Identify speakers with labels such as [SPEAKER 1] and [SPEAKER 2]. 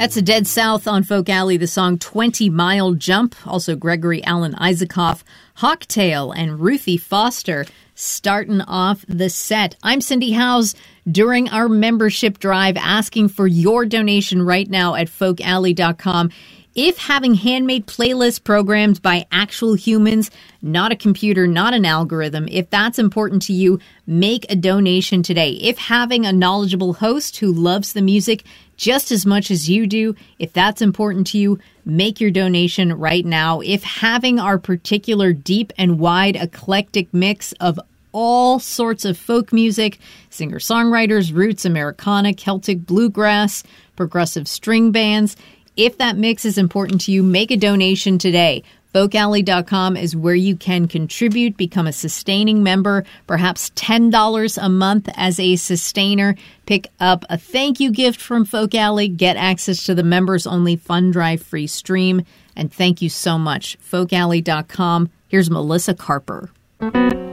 [SPEAKER 1] That's a Dead South on Folk Alley, the song 20 Mile Jump. Also Gregory Alan Isaacoff, Hawktail, and Ruthie Foster starting off the set. I'm Cindy Howes during our membership drive, asking for your donation right now at folkalley.com. If having handmade playlist programs by actual humans, not a computer, not an algorithm, if that's important to you, make a donation today. If having a knowledgeable host who loves the music just as much as you do, if that's important to you, make your donation right now. If having our particular deep and wide eclectic mix of all sorts of folk music, singer-songwriters, roots, Americana, Celtic, bluegrass, progressive string bands, if that mix is important to you, make a donation today. Folkalley.com is where you can contribute, become a sustaining member, perhaps $10 a month as a sustainer. Pick up a thank you gift from Folk Alley, get access to the members-only Fund Drive free stream, and thank you so much. Folkalley.com. Here's Melissa Carper.